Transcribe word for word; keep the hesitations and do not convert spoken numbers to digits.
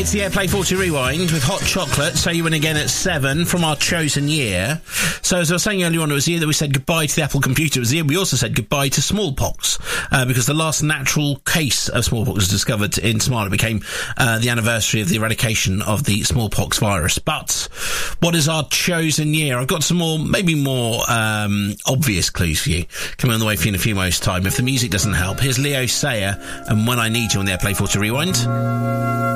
It's the Airplay forty Rewind with Hot Chocolate. So you win again at seven from our chosen year. So as I was saying earlier on, it was the year that we said goodbye to the Apple computer. It was the year we also said goodbye to smallpox, uh, because the last natural case of smallpox was discovered in Somalia. It became uh, the anniversary of the eradication of the smallpox virus. But what is our chosen year? I've got some more, maybe more um, obvious clues for you coming on the way for you in a few moments' time. If the music doesn't help, here's Leo Sayer and When I Need You on the Airplay forty Rewind.